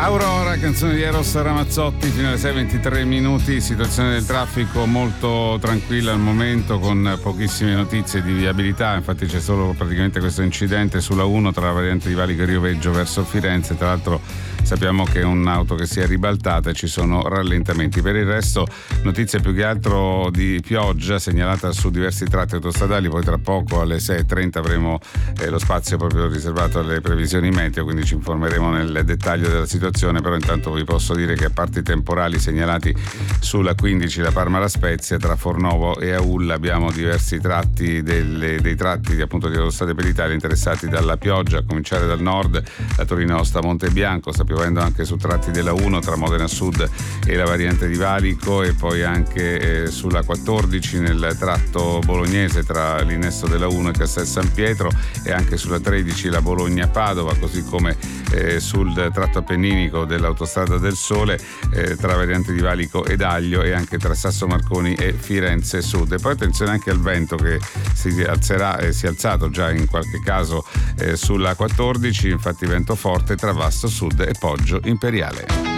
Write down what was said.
Aurora, canzone di Eros Ramazzotti, fino alle 6:23 minuti. Situazione del traffico molto tranquilla al momento, con pochissime notizie di viabilità. Infatti c'è solo praticamente questo incidente sulla 1 tra la variante di Valico e Rioveggio verso Firenze. Tra l'altro sappiamo che è un'auto che si è ribaltata e ci sono rallentamenti. Per il resto notizie più che altro di pioggia segnalata su diversi tratti autostradali. Poi tra poco alle 6:30 avremo lo spazio proprio riservato alle previsioni meteo, quindi ci informeremo nel dettaglio della situazione. Però intanto vi posso dire che a parte i temporali segnalati sulla 15, la Parma-La Spezia, tra Fornovo e Aulla abbiamo diversi tratti dei tratti appunto di autostrade per l'Italia interessati dalla pioggia, a cominciare dal nord, la Torino-Osta-Montebianco. Sta piovendo anche su tratti della 1 tra Modena Sud e la variante di Valico, e poi anche sulla 14 nel tratto bolognese tra l'innesto della 1 e Castel San Pietro, e anche sulla 13 la Bologna-Padova, così come sul tratto appenninico dell'autostrada del Sole tra variante di Valico ed Aglio, e anche tra Sasso Marconi e Firenze Sud. E poi attenzione anche al vento che si alzerà e si è alzato già in qualche caso sulla 14, infatti vento forte tra Vasto Sud e Poggio Imperiale.